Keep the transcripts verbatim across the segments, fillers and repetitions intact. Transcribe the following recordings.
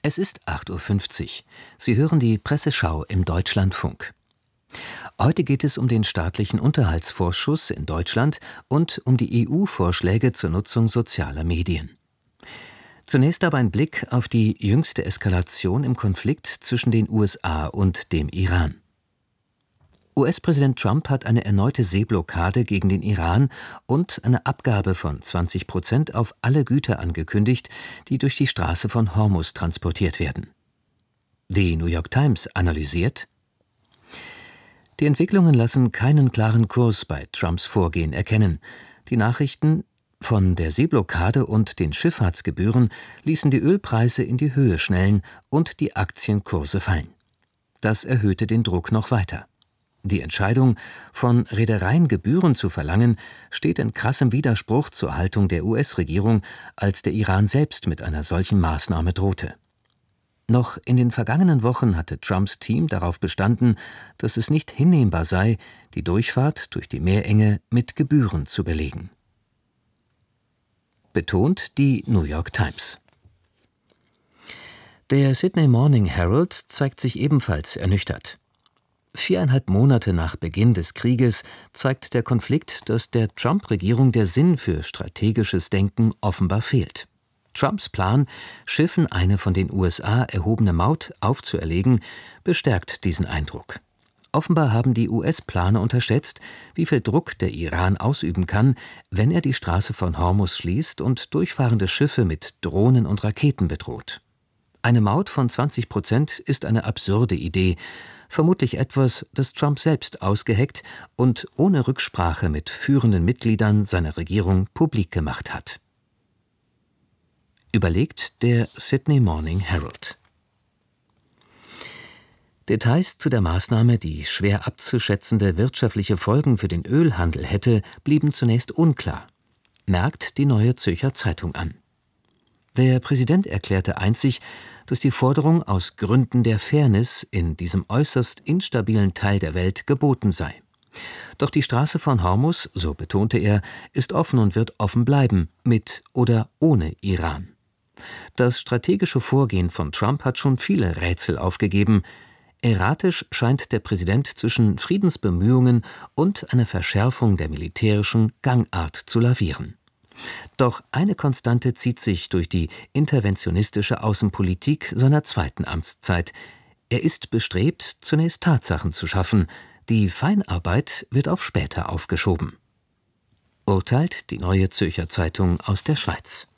Es ist acht Uhr fünfzig. Sie hören die Presseschau im Deutschlandfunk. Heute geht es um den staatlichen Unterhaltsvorschuss in Deutschland und um die E U-Vorschläge zur Nutzung sozialer Medien. Zunächst aber ein Blick auf die jüngste Eskalation im Konflikt zwischen den U S A und dem Iran. U S-Präsident Trump hat eine erneute Seeblockade gegen den Iran und eine Abgabe von zwanzig Prozent auf alle Güter angekündigt, die durch die Straße von Hormuz transportiert werden. Die New York Times analysiert: Die Entwicklungen lassen keinen klaren Kurs bei Trumps Vorgehen erkennen. Die Nachrichten von der Seeblockade und den Schifffahrtsgebühren ließen die Ölpreise in die Höhe schnellen und die Aktienkurse fallen. Das erhöhte den Druck noch weiter. Die Entscheidung, von Reedereien Gebühren zu verlangen, steht in krassem Widerspruch zur Haltung der U S-Regierung, als der Iran selbst mit einer solchen Maßnahme drohte. Noch in den vergangenen Wochen hatte Trumps Team darauf bestanden, dass es nicht hinnehmbar sei, die Durchfahrt durch die Meerenge mit Gebühren zu belegen. Betont die New York Times. Der Sydney Morning Herald zeigt sich ebenfalls ernüchtert. Viereinhalb Monate nach Beginn des Krieges zeigt der Konflikt, dass der Trump-Regierung der Sinn für strategisches Denken offenbar fehlt. Trumps Plan, Schiffen eine von den U S A erhobene Maut aufzuerlegen, bestärkt diesen Eindruck. Offenbar haben die U S-Planer unterschätzt, wie viel Druck der Iran ausüben kann, wenn er die Straße von Hormuz schließt und durchfahrende Schiffe mit Drohnen und Raketen bedroht. Eine Maut von zwanzig Prozent ist eine absurde Idee, vermutlich etwas, das Trump selbst ausgeheckt und ohne Rücksprache mit führenden Mitgliedern seiner Regierung publik gemacht hat. Überlegt der Sydney Morning Herald. Details zu der Maßnahme, die schwer abzuschätzende wirtschaftliche Folgen für den Ölhandel hätte, blieben zunächst unklar, merkt die Neue Zürcher Zeitung an. Der Präsident erklärte einzig, dass die Forderung aus Gründen der Fairness in diesem äußerst instabilen Teil der Welt geboten sei. Doch die Straße von Hormuz, so betonte er, ist offen und wird offen bleiben, mit oder ohne Iran. Das strategische Vorgehen von Trump hat schon viele Rätsel aufgegeben. Erratisch scheint der Präsident zwischen Friedensbemühungen und einer Verschärfung der militärischen Gangart zu lavieren. Doch eine Konstante zieht sich durch die interventionistische Außenpolitik seiner zweiten Amtszeit. Er ist bestrebt, zunächst Tatsachen zu schaffen. Die Feinarbeit wird auf später aufgeschoben. Urteilt die Neue Zürcher Zeitung aus der Schweiz.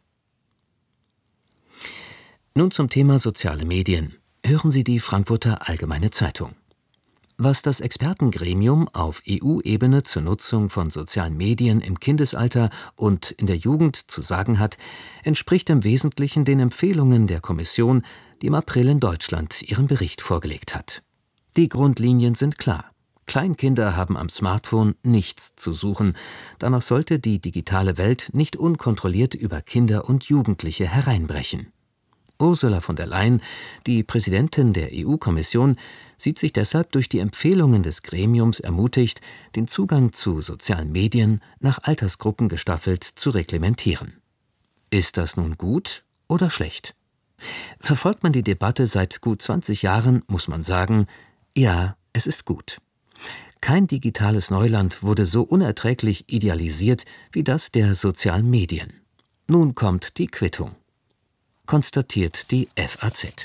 Nun zum Thema soziale Medien. Hören Sie die Frankfurter Allgemeine Zeitung. Was das Expertengremium auf E U-Ebene zur Nutzung von sozialen Medien im Kindesalter und in der Jugend zu sagen hat, entspricht im Wesentlichen den Empfehlungen der Kommission, die im April in Deutschland ihren Bericht vorgelegt hat. Die Grundlinien sind klar. Kleinkinder haben am Smartphone nichts zu suchen. Danach sollte die digitale Welt nicht unkontrolliert über Kinder und Jugendliche hereinbrechen. Ursula von der Leyen, die Präsidentin der E U-Kommission, sieht sich deshalb durch die Empfehlungen des Gremiums ermutigt, den Zugang zu sozialen Medien nach Altersgruppen gestaffelt zu reglementieren. Ist das nun gut oder schlecht? Verfolgt man die Debatte seit gut zwanzig Jahren, muss man sagen, ja, es ist gut. Kein digitales Neuland wurde so unerträglich idealisiert wie das der sozialen Medien. Nun kommt die Quittung, konstatiert die F A Z.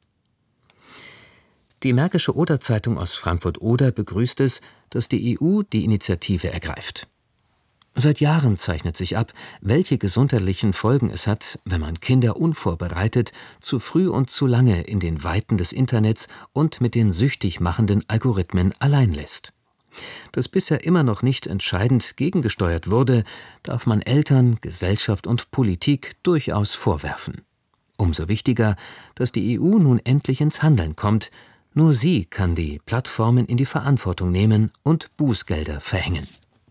Die Märkische Oder-Zeitung aus Frankfurt-Oder begrüßt es, dass die E U die Initiative ergreift. Seit Jahren zeichnet sich ab, welche gesundheitlichen Folgen es hat, wenn man Kinder unvorbereitet, zu früh und zu lange in den Weiten des Internets und mit den süchtig machenden Algorithmen allein lässt. Dass bisher immer noch nicht entscheidend gegengesteuert wurde, darf man Eltern, Gesellschaft und Politik durchaus vorwerfen. Umso wichtiger, dass die E U nun endlich ins Handeln kommt. Nur sie kann die Plattformen in die Verantwortung nehmen und Bußgelder verhängen.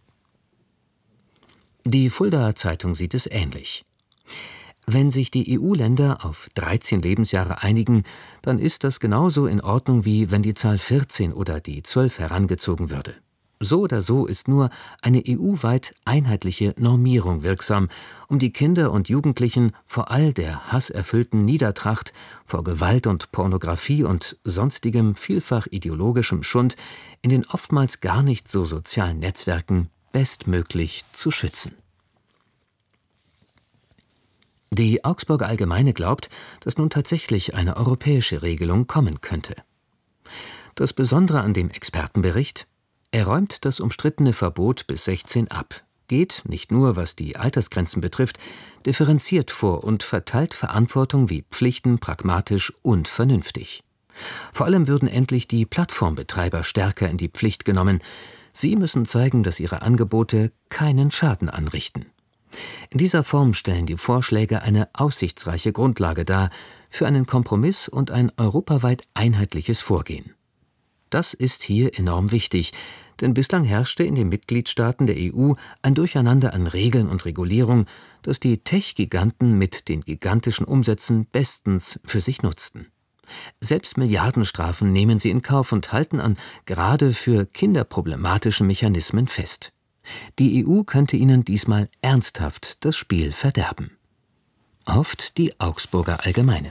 Die Fuldaer Zeitung sieht es ähnlich. Wenn sich die E U-Länder auf dreizehn Lebensjahre einigen, dann ist das genauso in Ordnung, wie wenn die Zahl vierzehn oder die zwölf herangezogen würde. So oder so ist nur eine E U-weit einheitliche Normierung wirksam, um die Kinder und Jugendlichen vor all der hasserfüllten Niedertracht, vor Gewalt und Pornografie und sonstigem vielfach ideologischem Schund in den oftmals gar nicht so sozialen Netzwerken bestmöglich zu schützen. Die Augsburger Allgemeine glaubt, dass nun tatsächlich eine europäische Regelung kommen könnte. Das Besondere an dem Expertenbericht: Er räumt das umstrittene Verbot bis sechzehn ab, geht, nicht nur was die Altersgrenzen betrifft, differenziert vor und verteilt Verantwortung wie Pflichten pragmatisch und vernünftig. Vor allem würden endlich die Plattformbetreiber stärker in die Pflicht genommen. Sie müssen zeigen, dass ihre Angebote keinen Schaden anrichten. In dieser Form stellen die Vorschläge eine aussichtsreiche Grundlage dar für einen Kompromiss und ein europaweit einheitliches Vorgehen. Das ist hier enorm wichtig, denn bislang herrschte in den Mitgliedstaaten der E U ein Durcheinander an Regeln und Regulierung, das die Tech-Giganten mit den gigantischen Umsätzen bestens für sich nutzten. Selbst Milliardenstrafen nehmen sie in Kauf und halten an gerade für Kinder problematischen Mechanismen fest. Die E U könnte ihnen diesmal ernsthaft das Spiel verderben. Hofft die Augsburger Allgemeine.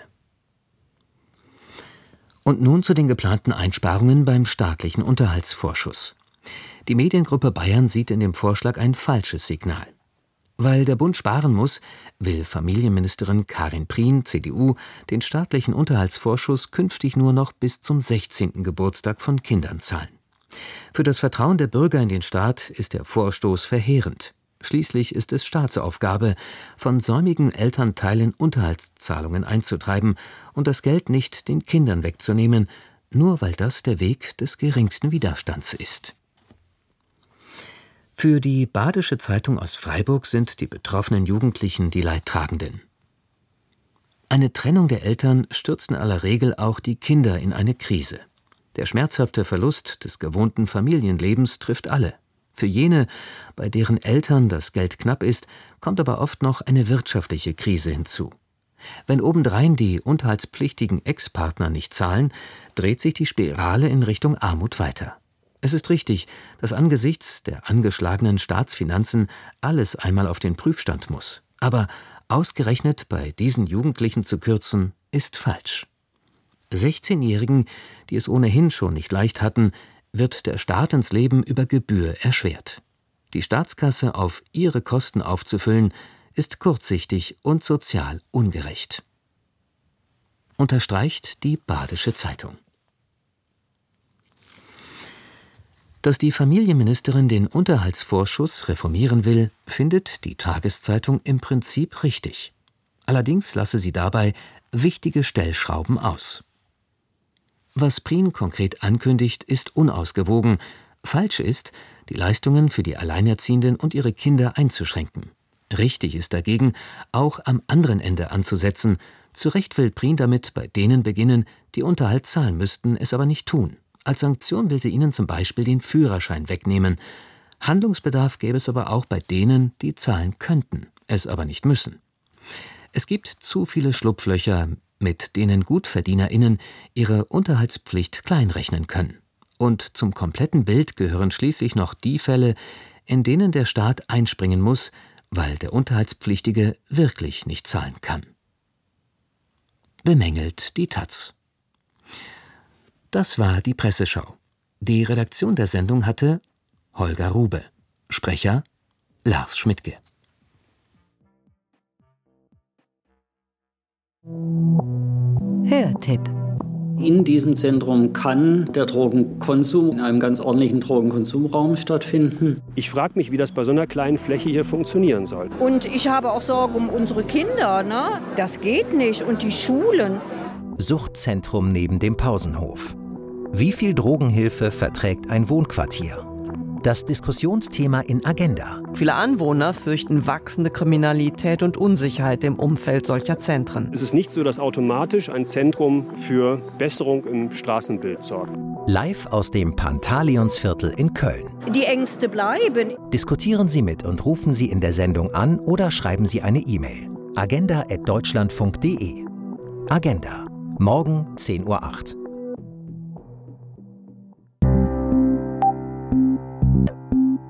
Und nun zu den geplanten Einsparungen beim staatlichen Unterhaltsvorschuss. Die Mediengruppe Bayern sieht in dem Vorschlag ein falsches Signal. Weil der Bund sparen muss, will Familienministerin Karin Prien, C D U, den staatlichen Unterhaltsvorschuss künftig nur noch bis zum sechzehnten Geburtstag von Kindern zahlen. Für das Vertrauen der Bürger in den Staat ist der Vorstoß verheerend. Schließlich ist es Staatsaufgabe, von säumigen Elternteilen Unterhaltszahlungen einzutreiben und das Geld nicht den Kindern wegzunehmen, nur weil das der Weg des geringsten Widerstands ist. Für die Badische Zeitung aus Freiburg sind die betroffenen Jugendlichen die Leidtragenden. Eine Trennung der Eltern stürzt in aller Regel auch die Kinder in eine Krise. Der schmerzhafte Verlust des gewohnten Familienlebens trifft alle. Für jene, bei deren Eltern das Geld knapp ist, kommt aber oft noch eine wirtschaftliche Krise hinzu. Wenn obendrein die unterhaltspflichtigen Ex-Partner nicht zahlen, dreht sich die Spirale in Richtung Armut weiter. Es ist richtig, dass angesichts der angeschlagenen Staatsfinanzen alles einmal auf den Prüfstand muss. Aber ausgerechnet bei diesen Jugendlichen zu kürzen, ist falsch. sechzehnjährigen, die es ohnehin schon nicht leicht hatten, wird der Staat ins Leben über Gebühr erschwert. Die Staatskasse auf ihre Kosten aufzufüllen, ist kurzsichtig und sozial ungerecht. Unterstreicht die Badische Zeitung. Dass die Familienministerin den Unterhaltsvorschuss reformieren will, findet die Tageszeitung im Prinzip richtig. Allerdings lasse sie dabei wichtige Stellschrauben aus. Was Prien konkret ankündigt, ist unausgewogen. Falsch ist, die Leistungen für die Alleinerziehenden und ihre Kinder einzuschränken. Richtig ist dagegen, auch am anderen Ende anzusetzen. Zu Recht will Prien damit bei denen beginnen, die Unterhalt zahlen müssten, es aber nicht tun. Als Sanktion will sie ihnen zum Beispiel den Führerschein wegnehmen. Handlungsbedarf gäbe es aber auch bei denen, die zahlen könnten, es aber nicht müssen. Es gibt zu viele Schlupflöcher, mit denen GutverdienerInnen ihre Unterhaltspflicht kleinrechnen können. Und zum kompletten Bild gehören schließlich noch die Fälle, in denen der Staat einspringen muss, weil der Unterhaltspflichtige wirklich nicht zahlen kann. Bemängelt die Taz. Das war die Presseschau. Die Redaktion der Sendung hatte Holger Rube. Sprecher Lars Schmidtke. Hörtipp. In diesem Zentrum kann der Drogenkonsum in einem ganz ordentlichen Drogenkonsumraum stattfinden. Ich frage mich, wie das bei so einer kleinen Fläche hier funktionieren soll. Und ich habe auch Sorge um unsere Kinder, ne? Das geht nicht. Und die Schulen. Suchtzentrum neben dem Pausenhof. Wie viel Drogenhilfe verträgt ein Wohnquartier? Das Diskussionsthema in Agenda. Viele Anwohner fürchten wachsende Kriminalität und Unsicherheit im Umfeld solcher Zentren. Es ist nicht so, dass automatisch ein Zentrum für Besserung im Straßenbild sorgt. Live aus dem Pantaleonsviertel in Köln. Die Ängste bleiben. Diskutieren Sie mit und rufen Sie in der Sendung an oder schreiben Sie eine E-Mail. agenda at deutschlandfunk punkt de. Agenda. Morgen zehn Uhr acht.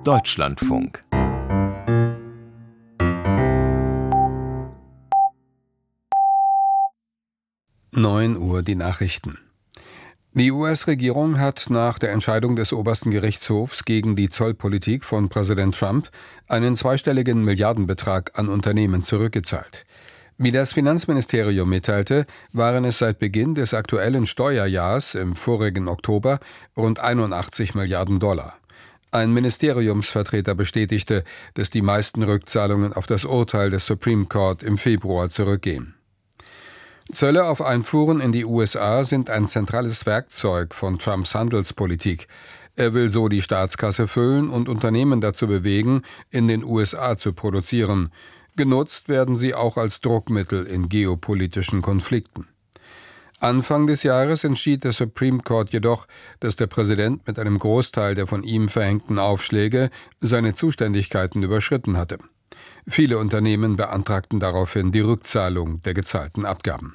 Deutschlandfunk. neun Uhr die Nachrichten. Die U S-Regierung hat nach der Entscheidung des obersten Gerichtshofs gegen die Zollpolitik von Präsident Trump einen zweistelligen Milliardenbetrag an Unternehmen zurückgezahlt. Wie das Finanzministerium mitteilte, waren es seit Beginn des aktuellen Steuerjahrs im vorigen Oktober rund einundachtzig Milliarden Dollar. Ein Ministeriumsvertreter bestätigte, dass die meisten Rückzahlungen auf das Urteil des Supreme Court im Februar zurückgehen. Zölle auf Einfuhren in die U S A sind ein zentrales Werkzeug von Trumps Handelspolitik. Er will so die Staatskasse füllen und Unternehmen dazu bewegen, in den U S A zu produzieren. Genutzt werden sie auch als Druckmittel in geopolitischen Konflikten. Anfang des Jahres entschied der Supreme Court jedoch, dass der Präsident mit einem Großteil der von ihm verhängten Aufschläge seine Zuständigkeiten überschritten hatte. Viele Unternehmen beantragten daraufhin die Rückzahlung der gezahlten Abgaben.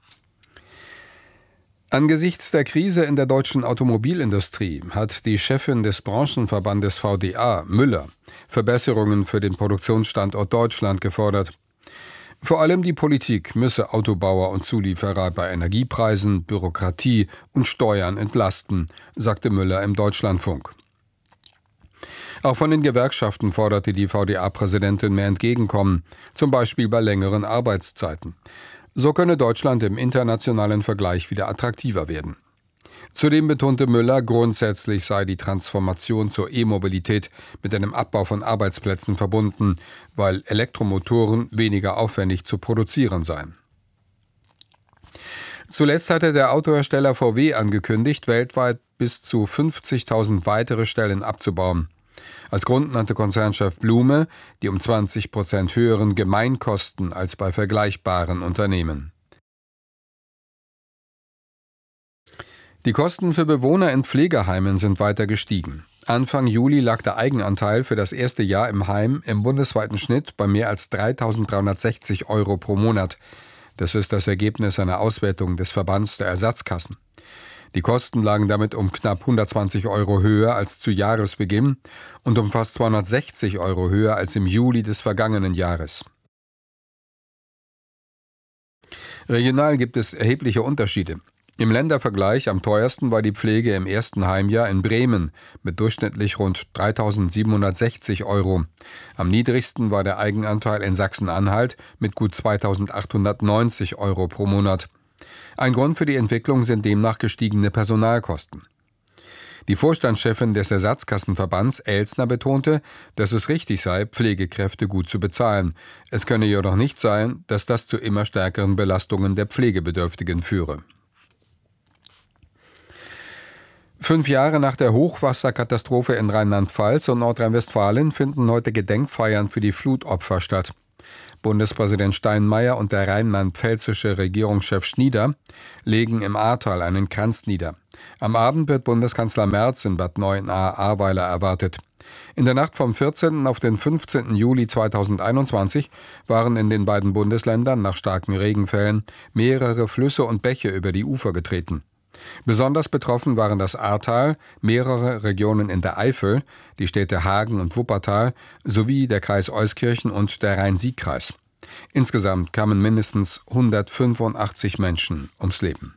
Angesichts der Krise in der deutschen Automobilindustrie hat die Chefin des Branchenverbandes V D A, Müller, Verbesserungen für den Produktionsstandort Deutschland gefordert. Vor allem die Politik müsse Autobauer und Zulieferer bei Energiepreisen, Bürokratie und Steuern entlasten, sagte Müller im Deutschlandfunk. Auch von den Gewerkschaften forderte die V D A-Präsidentin mehr Entgegenkommen, zum Beispiel bei längeren Arbeitszeiten. So könne Deutschland im internationalen Vergleich wieder attraktiver werden. Zudem betonte Müller, grundsätzlich sei die Transformation zur E-Mobilität mit einem Abbau von Arbeitsplätzen verbunden, weil Elektromotoren weniger aufwendig zu produzieren seien. Zuletzt hatte der Autohersteller V W angekündigt, weltweit bis zu fünfzigtausend weitere Stellen abzubauen. Als Grund nannte Konzernchef Blume die um zwanzig Prozent höheren Gemeinkosten als bei vergleichbaren Unternehmen. Die Kosten für Bewohner in Pflegeheimen sind weiter gestiegen. Anfang Juli lag der Eigenanteil für das erste Jahr im Heim im bundesweiten Schnitt bei mehr als dreitausenddreihundertsechzig Euro pro Monat. Das ist das Ergebnis einer Auswertung des Verbands der Ersatzkassen. Die Kosten lagen damit um knapp hundertzwanzig Euro höher als zu Jahresbeginn und um fast zweihundertsechzig Euro höher als im Juli des vergangenen Jahres. Regional gibt es erhebliche Unterschiede. Im Ländervergleich am teuersten war die Pflege im ersten Heimjahr in Bremen mit durchschnittlich rund dreitausendsiebenhundertsechzig Euro. Am niedrigsten war der Eigenanteil in Sachsen-Anhalt mit gut zweitausendachthundertneunzig Euro pro Monat. Ein Grund für die Entwicklung sind demnach gestiegene Personalkosten. Die Vorstandschefin des Ersatzkassenverbands Elsner betonte, dass es richtig sei, Pflegekräfte gut zu bezahlen. Es könne jedoch nicht sein, dass das zu immer stärkeren Belastungen der Pflegebedürftigen führe. Fünf Jahre nach der Hochwasserkatastrophe in Rheinland-Pfalz und Nordrhein-Westfalen finden heute Gedenkfeiern für die Flutopfer statt. Bundespräsident Steinmeier und der rheinland-pfälzische Regierungschef Schnieder legen im Ahrtal einen Kranz nieder. Am Abend wird Bundeskanzler Merz in Bad Neuenahr-Ahrweiler erwartet. In der Nacht vom vierzehnten auf den fünfzehnten Juli zweitausendeinundzwanzig waren in den beiden Bundesländern nach starken Regenfällen mehrere Flüsse und Bäche über die Ufer getreten. Besonders betroffen waren das Ahrtal, mehrere Regionen in der Eifel, die Städte Hagen und Wuppertal sowie der Kreis Euskirchen und der Rhein-Sieg-Kreis. Insgesamt kamen mindestens hundertfünfundachtzig Menschen ums Leben.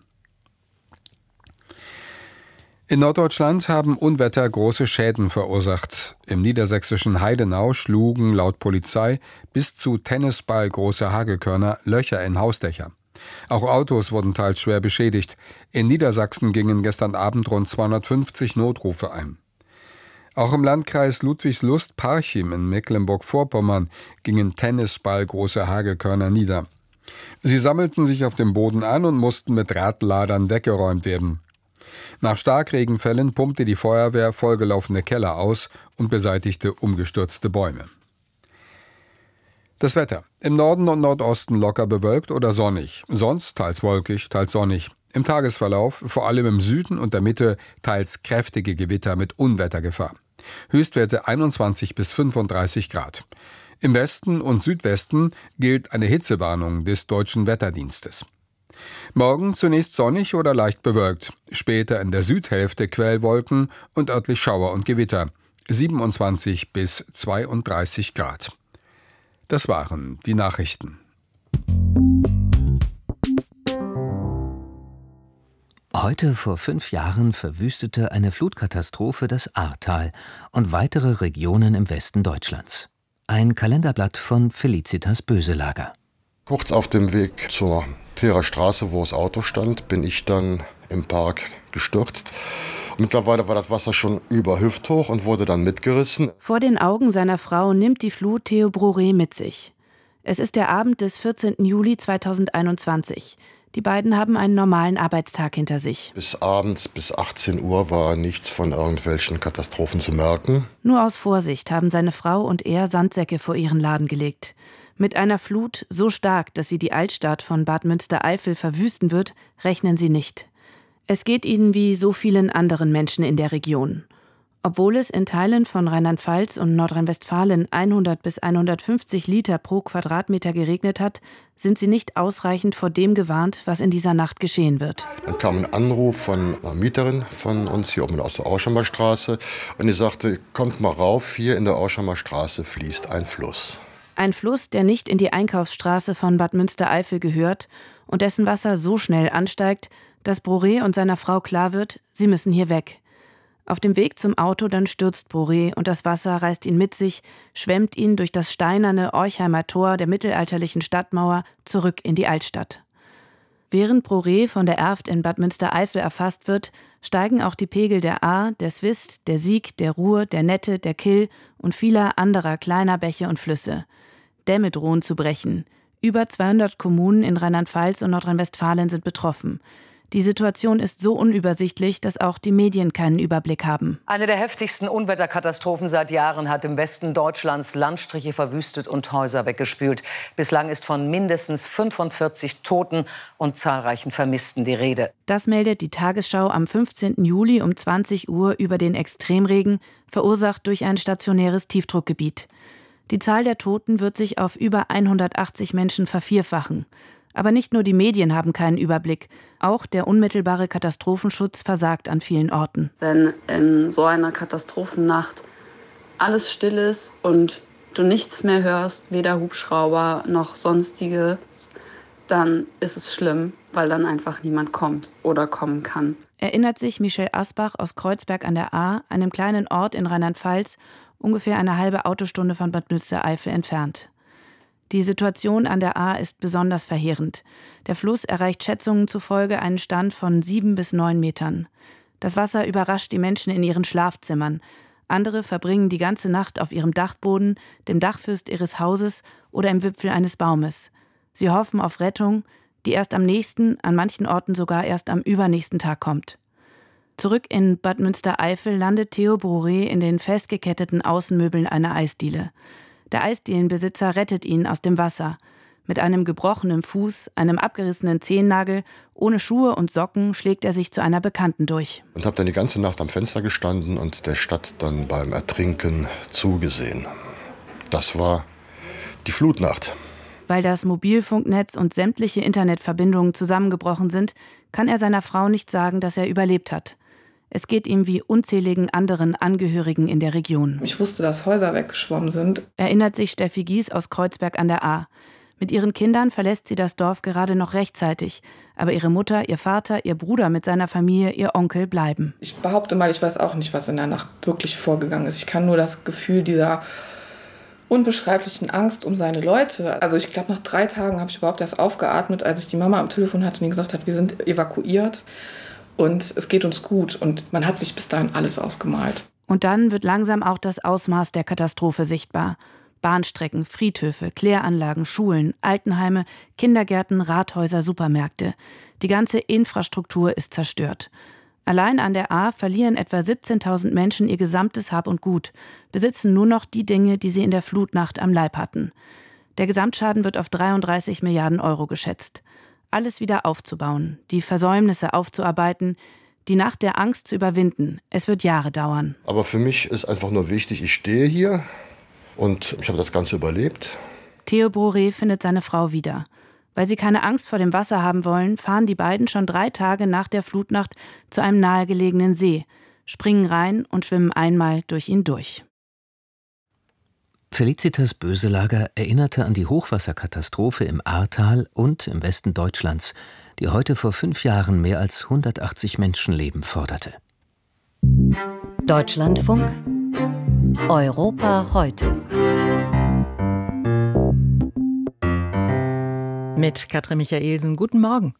In Norddeutschland haben Unwetter große Schäden verursacht. Im niedersächsischen Heidenau schlugen laut Polizei bis zu tennisballgroße Hagelkörner Löcher in Hausdächer. Auch Autos wurden teils schwer beschädigt. In Niedersachsen gingen gestern Abend rund zweihundertfünfzig Notrufe ein. Auch im Landkreis Ludwigslust-Parchim in Mecklenburg-Vorpommern gingen tennisballgroße Hagelkörner nieder. Sie sammelten sich auf dem Boden an und mussten mit Radladern weggeräumt werden. Nach Starkregenfällen pumpte die Feuerwehr vollgelaufene Keller aus und beseitigte umgestürzte Bäume. Das Wetter. Im Norden und Nordosten locker bewölkt oder sonnig. Sonst teils wolkig, teils sonnig. Im Tagesverlauf, vor allem im Süden und der Mitte, teils kräftige Gewitter mit Unwettergefahr. Höchstwerte einundzwanzig bis fünfunddreißig Grad. Im Westen und Südwesten gilt eine Hitzewarnung des Deutschen Wetterdienstes. Morgen zunächst sonnig oder leicht bewölkt. Später in der Südhälfte Quellwolken und örtlich Schauer und Gewitter. siebenundzwanzig bis zweiunddreißig Grad. Das waren die Nachrichten. Heute vor fünf Jahren verwüstete eine Flutkatastrophe das Ahrtal und weitere Regionen im Westen Deutschlands. Ein Kalenderblatt von Felicitas Böselager. Kurz auf dem Weg zur Teerer Straße, wo das Auto stand, bin ich dann im Park gestürzt. Mittlerweile war das Wasser schon über hüfthoch und wurde dann mitgerissen. Vor den Augen seiner Frau nimmt die Flut Theo Broré mit sich. Es ist der Abend des vierzehnten Juli zweitausendeinundzwanzig. Die beiden haben einen normalen Arbeitstag hinter sich. Bis abends, bis achtzehn Uhr war nichts von irgendwelchen Katastrophen zu merken. Nur aus Vorsicht haben seine Frau und er Sandsäcke vor ihren Laden gelegt. Mit einer Flut so stark, dass sie die Altstadt von Bad Münstereifel verwüsten wird, rechnen sie nicht. Es geht ihnen wie so vielen anderen Menschen in der Region. Obwohl es in Teilen von Rheinland-Pfalz und Nordrhein-Westfalen hundert bis hundertfünfzig Liter pro Quadratmeter geregnet hat, sind sie nicht ausreichend vor dem gewarnt, was in dieser Nacht geschehen wird. Dann kam ein Anruf von einer Mieterin von uns hier oben aus der Auschheimer Straße und die sagte, kommt mal rauf, hier in der Auschheimer Straße fließt ein Fluss. Ein Fluss, der nicht in die Einkaufsstraße von Bad Münstereifel gehört und dessen Wasser so schnell ansteigt, dass Broré und seiner Frau klar wird, sie müssen hier weg. Auf dem Weg zum Auto dann stürzt Broré und das Wasser reißt ihn mit sich, schwemmt ihn durch das steinerne Orchheimer Tor der mittelalterlichen Stadtmauer zurück in die Altstadt. Während Broré von der Erft in Bad Münstereifel erfasst wird, steigen auch die Pegel der Ahr, der Swist, der Sieg, der Ruhr, der Nette, der Kill und vieler anderer kleiner Bäche und Flüsse. Dämme drohen zu brechen. Über zweihundert Kommunen in Rheinland-Pfalz und Nordrhein-Westfalen sind betroffen. Die Situation ist so unübersichtlich, dass auch die Medien keinen Überblick haben. Eine der heftigsten Unwetterkatastrophen seit Jahren hat im Westen Deutschlands Landstriche verwüstet und Häuser weggespült. Bislang ist von mindestens fünfundvierzig Toten und zahlreichen Vermissten die Rede. Das meldet die Tagesschau am fünfzehnten Juli um zwanzig Uhr über den Extremregen, verursacht durch ein stationäres Tiefdruckgebiet. Die Zahl der Toten wird sich auf über hundertachtzig Menschen vervierfachen. Aber nicht nur die Medien haben keinen Überblick. Auch der unmittelbare Katastrophenschutz versagt an vielen Orten. Wenn in so einer Katastrophennacht alles still ist und du nichts mehr hörst, weder Hubschrauber noch sonstiges, dann ist es schlimm, weil dann einfach niemand kommt oder kommen kann. Erinnert sich Michel Asbach aus Kreuzberg an der Ahr, einem kleinen Ort in Rheinland-Pfalz, ungefähr eine halbe Autostunde von Bad Münstereifel entfernt. Die Situation an der Ahr ist besonders verheerend. Der Fluss erreicht Schätzungen zufolge einen Stand von sieben bis neun Metern. Das Wasser überrascht die Menschen in ihren Schlafzimmern. Andere verbringen die ganze Nacht auf ihrem Dachboden, dem Dachfirst ihres Hauses oder im Wipfel eines Baumes. Sie hoffen auf Rettung, die erst am nächsten, an manchen Orten sogar erst am übernächsten Tag kommt. Zurück in Bad Münstereifel landet Theo Broré in den festgeketteten Außenmöbeln einer Eisdiele. Der Eisdielenbesitzer rettet ihn aus dem Wasser. Mit einem gebrochenen Fuß, einem abgerissenen Zehennagel, ohne Schuhe und Socken schlägt er sich zu einer Bekannten durch. Und habe dann die ganze Nacht am Fenster gestanden und der Stadt dann beim Ertrinken zugesehen. Das war die Flutnacht. Weil das Mobilfunknetz und sämtliche Internetverbindungen zusammengebrochen sind, kann er seiner Frau nicht sagen, dass er überlebt hat. Es geht ihm wie unzähligen anderen Angehörigen in der Region. Ich wusste, dass Häuser weggeschwommen sind. Erinnert sich Steffi Gies aus Kreuzberg an der Ahr. Mit ihren Kindern verlässt sie das Dorf gerade noch rechtzeitig. Aber ihre Mutter, ihr Vater, ihr Bruder mit seiner Familie, ihr Onkel bleiben. Ich behaupte mal, ich weiß auch nicht, was in der Nacht wirklich vorgegangen ist. Ich kann nur das Gefühl dieser unbeschreiblichen Angst um seine Leute. Also ich glaube, nach drei Tagen habe ich überhaupt erst aufgeatmet, als ich die Mama am Telefon hatte und mir gesagt hat, wir sind evakuiert. Und es geht uns gut und man hat sich bis dahin alles ausgemalt. Und dann wird langsam auch das Ausmaß der Katastrophe sichtbar. Bahnstrecken, Friedhöfe, Kläranlagen, Schulen, Altenheime, Kindergärten, Rathäuser, Supermärkte. Die ganze Infrastruktur ist zerstört. Allein an der Ahr verlieren etwa siebzehntausend Menschen ihr gesamtes Hab und Gut, besitzen nur noch die Dinge, die sie in der Flutnacht am Leib hatten. Der Gesamtschaden wird auf dreiunddreißig Milliarden Euro geschätzt. Alles wieder aufzubauen, die Versäumnisse aufzuarbeiten, die Nacht der Angst zu überwinden. Es wird Jahre dauern. Aber für mich ist einfach nur wichtig, ich stehe hier und ich habe das Ganze überlebt. Theo Broré findet seine Frau wieder. Weil sie keine Angst vor dem Wasser haben wollen, fahren die beiden schon drei Tage nach der Flutnacht zu einem nahegelegenen See, springen rein und schwimmen einmal durch ihn durch. Felicitas Böselager erinnerte an die Hochwasserkatastrophe im Ahrtal und im Westen Deutschlands, die heute vor fünf Jahren mehr als hundertachtzig Menschenleben forderte. Deutschlandfunk Europa heute. Mit Katrin Michaelsen, guten Morgen.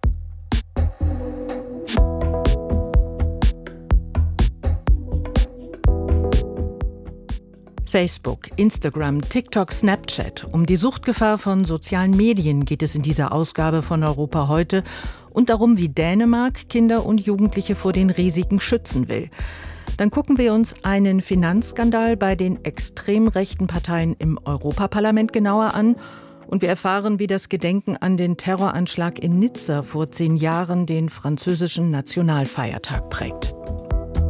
Facebook, Instagram, TikTok, Snapchat. Um die Suchtgefahr von sozialen Medien geht es in dieser Ausgabe von Europa heute und darum, wie Dänemark Kinder und Jugendliche vor den Risiken schützen will. Dann gucken wir uns einen Finanzskandal bei den extrem rechten Parteien im Europaparlament genauer an und wir erfahren, wie das Gedenken an den Terroranschlag in Nizza vor zehn Jahren den französischen Nationalfeiertag prägt.